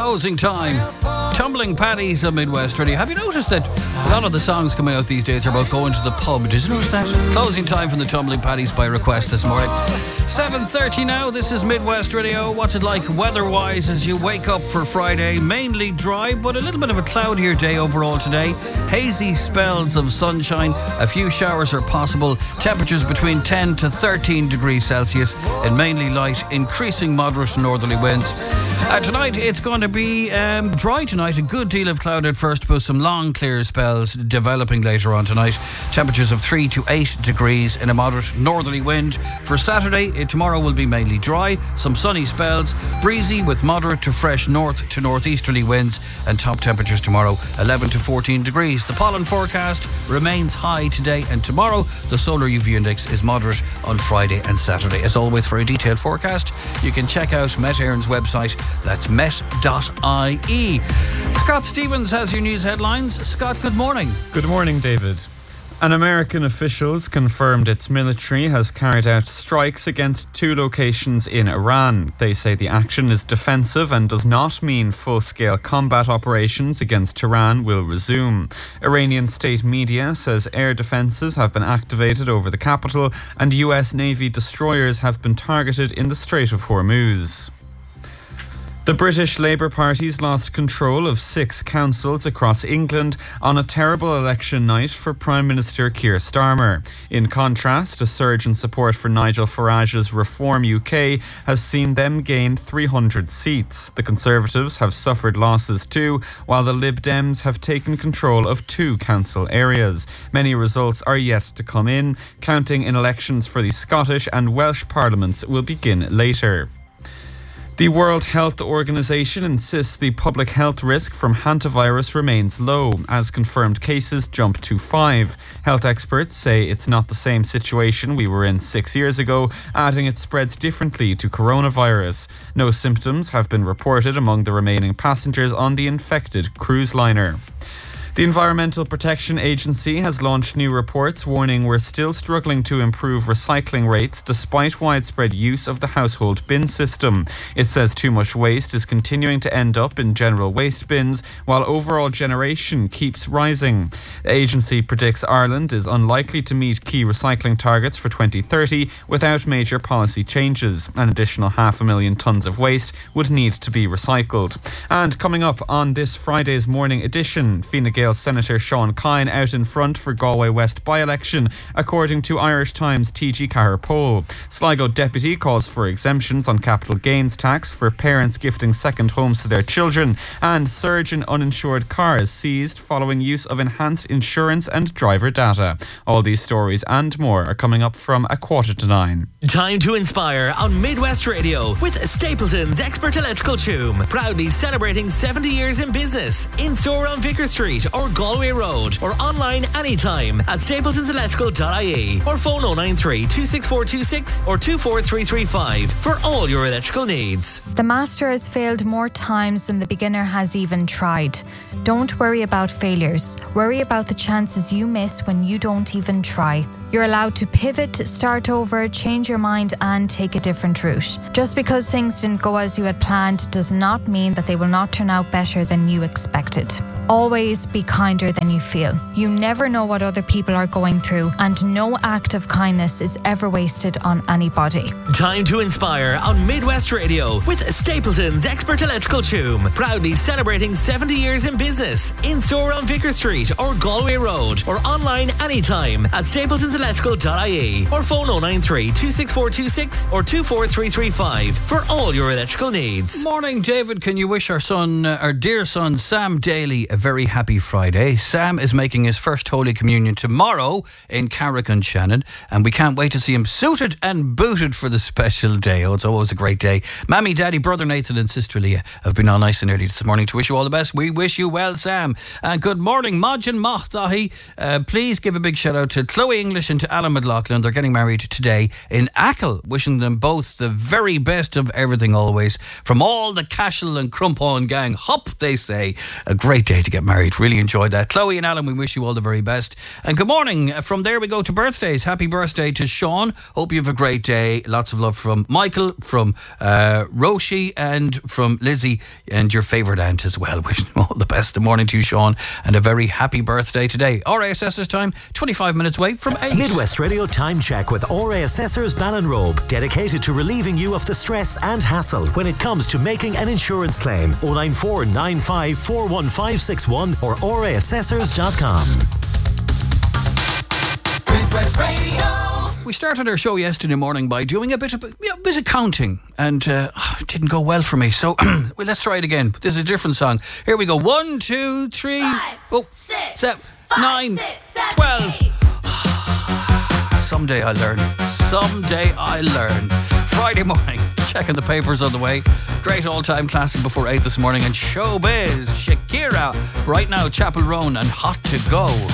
Closing Time. Tumbling Paddies of Midwest Radio. Have you noticed that a lot of the songs coming out these days are about going to the pub? Did you notice that? Closing Time from the Tumbling Paddies by request this morning. 7:30 now. This is Midwest Radio. What's it like weather-wise as you wake up for Friday? Mainly dry, but a little bit of a cloudier day overall today. Hazy spells of sunshine. A few showers are possible. Temperatures between 10 to 13 degrees Celsius and mainly light, increasing moderate northerly winds. Tonight it's going to be dry tonight. A good deal of cloud at first, but some long clear spells developing later on tonight. Temperatures of 3 to 8 degrees and a moderate northerly wind. For Saturday, tomorrow will be mainly dry. Some sunny spells, breezy with moderate to fresh north to northeasterly winds, and top temperatures tomorrow 11 to 14 degrees. The pollen forecast remains high today and tomorrow. The solar UV index is moderate on Friday and Saturday. As always, for a detailed forecast, you can check out Met Éireann's website. That's met.ie. Scott Stevens has your news headlines. Scott, good morning. Good morning, David. An American officials confirmed its military has carried out strikes against 2 locations in Iran. They say the action is defensive and does not mean full-scale combat operations against Tehran will resume. Iranian state media says air defences have been activated over the capital and US Navy destroyers have been targeted in the Strait of Hormuz. The British Labour Party's lost control of 6 councils across England on a terrible election night for Prime Minister Keir Starmer. In contrast, a surge in support for Nigel Farage's Reform UK has seen them gain 300 seats. The Conservatives have suffered losses too, while the Lib Dems have taken control of 2 council areas. Many results are yet to come in. Counting in elections for the Scottish and Welsh parliaments will begin later. The World Health Organization insists the public health risk from hantavirus remains low, as confirmed cases jump to 5. Health experts say it's not the same situation we were in 6 years ago, adding it spreads differently to coronavirus. No symptoms have been reported among the remaining passengers on the infected cruise liner. The Environmental Protection Agency has launched new reports warning we're still struggling to improve recycling rates despite widespread use of the household bin system. It says too much waste is continuing to end up in general waste bins while overall generation keeps rising. The agency predicts Ireland is unlikely to meet key recycling targets for 2030 without major policy changes. An additional 500,000 tonnes of waste would need to be recycled. And coming up on this Friday's morning edition, Fine Gael Senator Sean Kine out in front for Galway West by-election, according to Irish Times TG Cahir poll. Sligo deputy calls for exemptions on capital gains tax for parents gifting second homes to their children, and surge in uninsured cars seized following use of enhanced insurance and driver data. All these stories and more are coming up from 8:45. Time to inspire on Midwest Radio with Stapleton's Expert Electrical Choom, proudly celebrating 70 years in business. In store on Vicar Street or Galway Road, or online anytime at stapletonselectrical.ie, or phone 093 26426 or 24335 for all your electrical needs. The master has failed more times than the beginner has even tried. Don't worry about failures. Worry about the chances you miss when you don't even try. You're allowed to pivot, start over, change your mind and take a different route. Just because things didn't go as you had planned does not mean that they will not turn out better than you expected. Always be kinder than you feel. You never know what other people are going through, and no act of kindness is ever wasted on anybody. Time to inspire on Midwest Radio with Stapleton's Expert Electrical Choom, proudly celebrating 70 years in business. In store on Vicar Street or Galway Road, or online anytime at stapletonselectrical.ie, or phone 093 26426 or 24335 for all your electrical needs. Morning, David. Can you wish our dear son Sam Daly a very happy Friday? Sam is making his first Holy Communion tomorrow in Carrick-on-Shannon, and we can't wait to see him suited and booted for the special day. Oh, it's always a great day. Mammy, Daddy, Brother Nathan and Sister Leah have been on nice and early this morning to wish you all the best. We wish you well, Sam. And good morning, Majin Mahdahi. Please give a big shout out to Chloe English congratulations to Alan McLaughlin. They're getting married today in Achill. Wishing them both the very best of everything always. From all the Cashel and Crumpon gang, hop, they say. A great day to get married. Really enjoyed that. Chloe and Alan, we wish you all the very best. And good morning. From there we go to birthdays. Happy birthday to Sean. Hope you have a great day. Lots of love from Michael, from Roshi, and from Lizzie, and your favourite aunt as well. Wishing you all the best. Good morning to you, Sean, and a very happy birthday today. RA Assessors time, 25 minutes away from 8. Midwest Radio Time Check with RA Assessors Ballinrobe, dedicated to relieving you of the stress and hassle when it comes to making an insurance claim. 094 95 41561 or raassessors.com. Midwest Radio. We started our show yesterday morning by doing a bit of counting, and it didn't go well for me. So well, let's try it again. This is a different song. Here we go. 1, 2, 3, 5, 6, 7, 5, 9, 6, 7, 12. 8. Someday I learn. Someday I learn. Friday morning, checking the papers on the way. Great all-time classic before 8 this morning. And Showbiz, Shakira. Right now, Chapel Roan and Hot to Go.